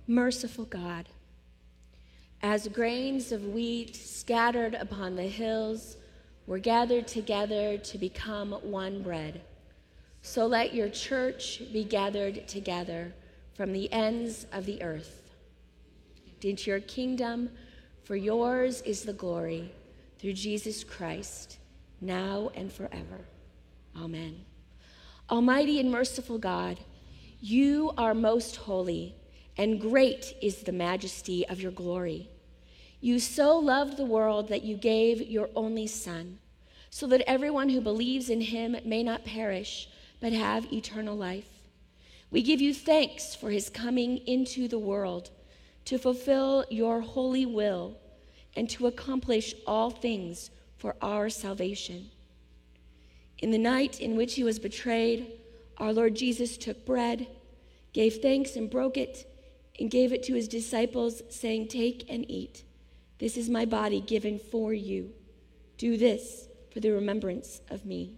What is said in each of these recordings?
Merciful God, as grains of wheat scattered upon the hills were gathered together to become one bread, so let your church be gathered together from the ends of the earth into your kingdom, for yours is the glory, through Jesus Christ, now and forever. Amen. Almighty and merciful God, you are most holy, and great is the majesty of your glory. You so loved the world that you gave your only Son, so that everyone who believes in him may not perish, but have eternal life. We give you thanks for his coming into the world to fulfill your holy will and to accomplish all things for our salvation. In the night in which he was betrayed, our Lord Jesus took bread, gave thanks and broke it, and gave it to his disciples, saying, "Take and eat. This is my body given for you. Do this for the remembrance of me."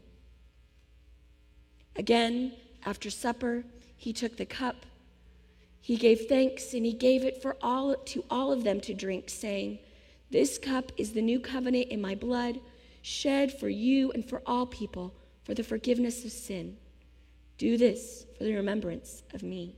Again, after supper, he took the cup. He gave thanks, and he gave it to all of them to drink, saying, "This cup is the new covenant in my blood, shed for you and for all people for the forgiveness of sin. Do this for the remembrance of me."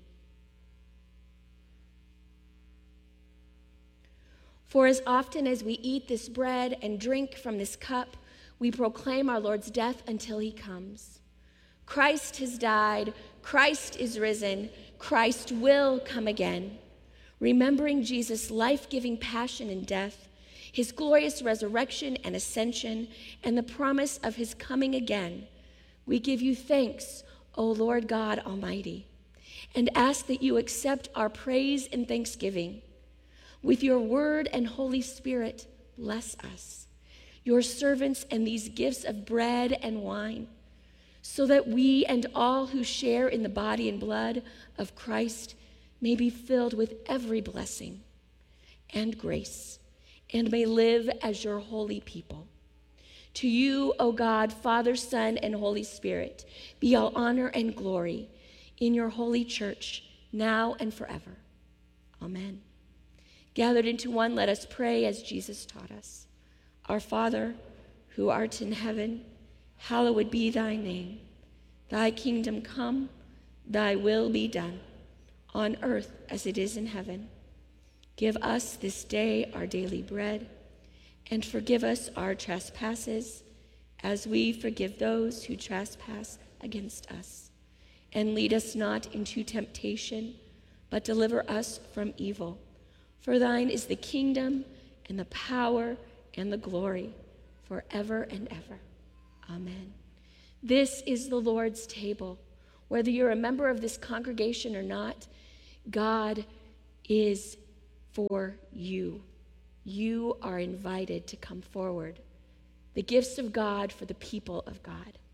For as often as we eat this bread and drink from this cup, we proclaim our Lord's death until he comes. Christ has died. Christ is risen. Christ will come again. Remembering Jesus' life-giving passion and death, his glorious resurrection and ascension, and the promise of his coming again, we give you thanks, O Lord God Almighty, and ask that you accept our praise and thanksgiving. With your word and Holy Spirit, bless us, your servants, and these gifts of bread and wine, so that we and all who share in the body and blood of Christ may be filled with every blessing and grace, and may live as your holy people. To you, O God, Father, Son, and Holy Spirit, be all honor and glory in your holy church, now and forever. Amen. Gathered into one, let us pray as Jesus taught us. Our Father, who art in heaven, hallowed be thy name. Thy kingdom come, thy will be done, on earth as it is in heaven. Give us this day our daily bread, and forgive us our trespasses, as we forgive those who trespass against us. And lead us not into temptation, but deliver us from evil. For thine is the kingdom and the power and the glory forever and ever. Amen. This is the Lord's table. Whether you're a member of this congregation or not, God is for you. You are invited to come forward. The gifts of God for the people of God.